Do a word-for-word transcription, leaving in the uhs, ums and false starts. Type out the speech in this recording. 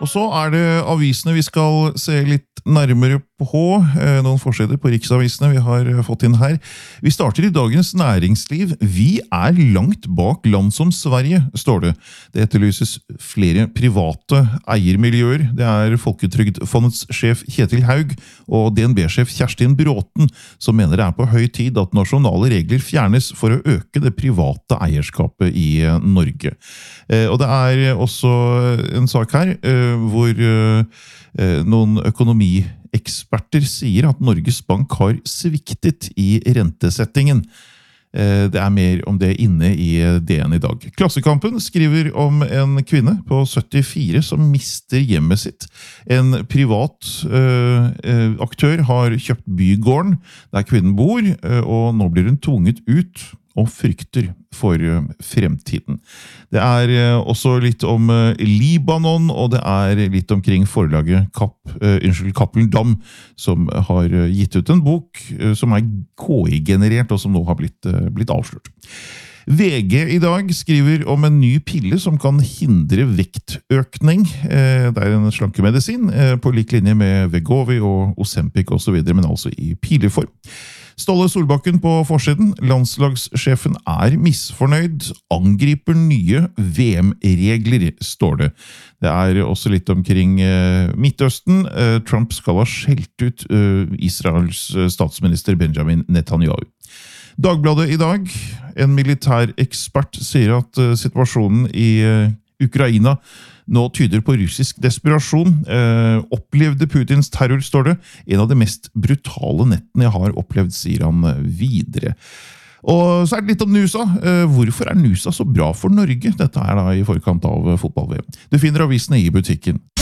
Og så er det avisene vi skal se litt nærmere på, noen forsider på riksavisene vi har fått inn her. Vi starter i dagens næringsliv. Vi er langt bak land som Sverige, står det. Det etterlyses flere private eiermiljøer. Det er Folketrygdfondets sjef Kjetil Haug og D N B-sjef Kjerstin Bråten som mener det er på høy tid at nasjonale regler fjernes for å øke det private eierskapet i Norge. Og det er også en sak her hvor noen økonomieksperter sier at Norges Bank har sviktet i rentesettingen. Det er mer om det inne i D N i dag. Klassekampen skriver om en kvinne på syttifire som mister hjemmet sitt. En privat uh, aktør har kjøpt bygården der kvinnen bor, uh, og nå blir hun tvunget ut og frykter for fremtiden. Det er også litt om Libanon, og det er litt omkring forlaget Kapp, uh, unnskyld, Cappelen Damm, som har gitt ut en bok uh, som er K I-generert, og som nå har blitt, uh, blitt avslørt. V G i dag skriver om en ny pille som kan hindre vektøkning. Uh, det er en slankemedisin, uh, på lik linje med Vegovi og Ozempic og så videre, men altså i pileform. Ståle Solbakken på forsiden. Landslagssjefen er misfornøyd, angriper nye V M-regler, står det. Det er også litt omkring uh, Midtøsten. Uh, Trump skal ha skjelt ut uh, Israels statsminister Benjamin Netanyahu. Dagbladet i dag. En militærekspert sier at uh, situasjonen i uh, Ukraina nå tyder på russisk desperasjon. Eh, opplevde Putins terror, står det. En av de mest brutale nettene jeg har opplevd, sier han videre. Og så er det litt om Nusa. Eh, hvorfor er Nusa så bra for Norge? Dette er da i forkant av fotball-V M. Du finner avisene i butikken.